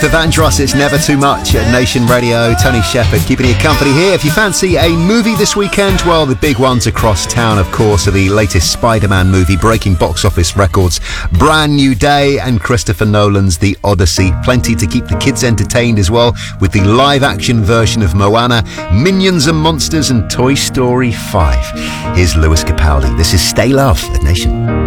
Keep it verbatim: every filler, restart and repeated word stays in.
Luther Vandross, it's never too much at Nation Radio. Tony Shepherd keeping you company here. If you fancy a movie this weekend, well, the big ones across town, of course, are the latest Spider-Man movie breaking box office records, Brand New Day, and Christopher Nolan's The Odyssey. Plenty to keep the kids entertained as well with the live-action version of Moana, Minions and Monsters, and Toy Story five. Here's Lewis Capaldi. This is Stay Love at Nation.